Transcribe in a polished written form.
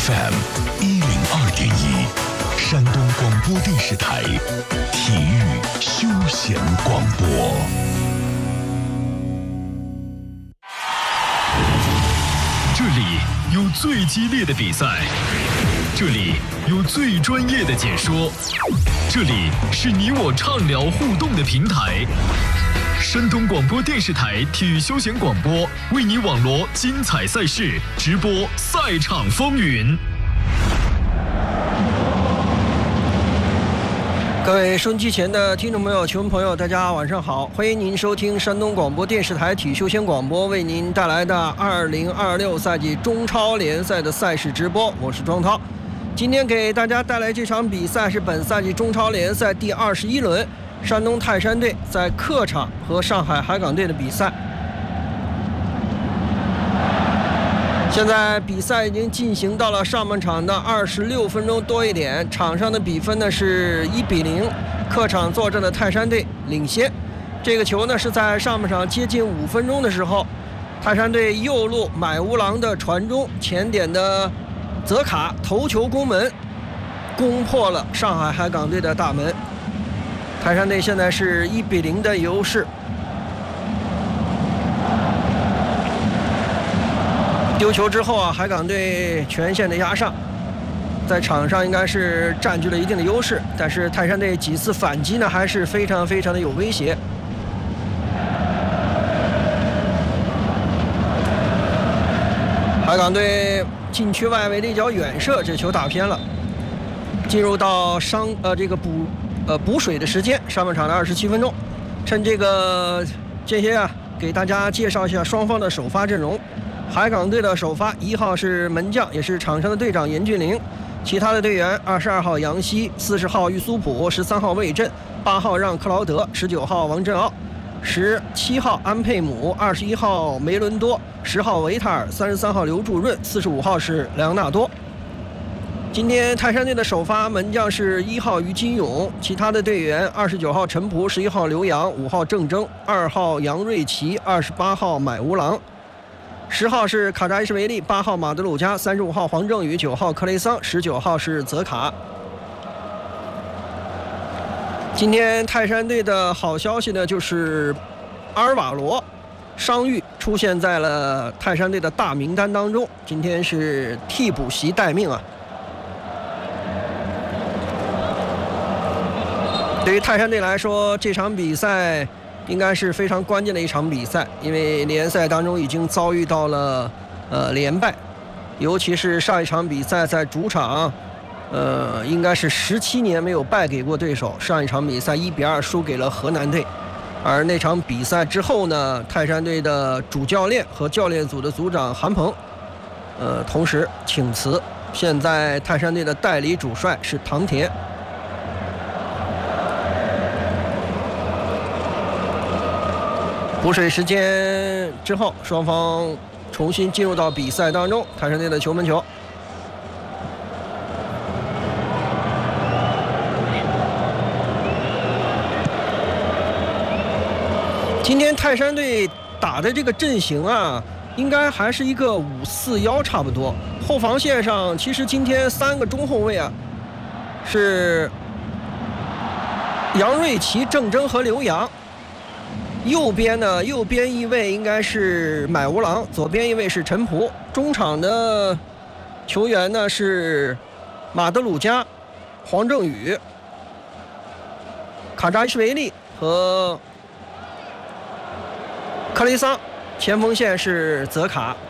FM 102.1，山东广播电视台体育休闲广播。这里有最激烈的比赛，这里有最专业的解说，这里是你我畅聊互动的平台。山东广播电视台体育休闲广播为你网罗精彩赛事，直播赛场风云。 各位收音机前的听众朋友、球迷朋友，大家晚上好！欢迎您收听山东广播电视台体育休闲广播为您带来的2026赛季中超联赛的赛事直播，我是庄涛。今天给大家带来这场比赛是本赛季中超联赛第21轮，山东泰山队在客场和上海海港队的比赛。现在比赛已经进行到了上半场的26分钟多一点，场上的比分呢是1-0，客场作战的泰山队领先。这个球呢是在上半场接近5分钟的时候，泰山队右路买乌郎的传中，前点的泽卡头球攻门，攻破了上海海港队的大门。泰山队现在是1-0的优势。丢球之后啊，海港队全线的压上，在场上应该是占据了一定的优势，但是泰山队几次反击呢还是非常的有威胁。海港队禁区外围的一脚远射，这球打偏了。进入到补水的时间，上半场的27分钟，趁这些啊，给大家介绍一下双方的首发阵容。海港队的首发1号是门将，也是场上的队长严俊凌，其他的队员22号杨希、40号郁苏普、13号魏震、8号让克劳德、19号王振奥、17号安佩姆、21号梅伦多、10号维塔尔、33号刘柱润、45号是莱昂纳多。今天泰山队的首发门将是1号于金勇，其他的队员29号陈璞、11号刘洋、5号郑铮、2号杨瑞奇、28号买乌郎、10号是卡扎伊什维利、8号马德鲁加、35号黄正宇、9号克雷桑、19号是泽卡。今天泰山队的好消息呢，就是阿尔瓦罗伤愈出现在了泰山队的大名单当中，今天是替补席待命啊。对于泰山队来说，这场比赛应该是非常关键的一场比赛，因为联赛当中已经遭遇到了连败，尤其是上一场比赛在主场，应该是17年没有败给过对手。上一场比赛1-2输给了河南队，而那场比赛之后呢，泰山队的主教练和教练组的组长韩鹏，同时请辞，现在泰山队的代理主帅是唐田。补水时间之后，双方重新进入到比赛当中。泰山队的球门球，今天泰山队打的这个阵型啊，应该还是一个5-4-1差不多。后防线上其实今天3个中后卫啊，是杨瑞奇、郑铮和刘洋。右边一位应该是买乌郎，左边一位是陈璞。中场的球员呢是马德鲁加、黄正宇、卡扎伊什维利和克雷桑。前锋线是泽卡。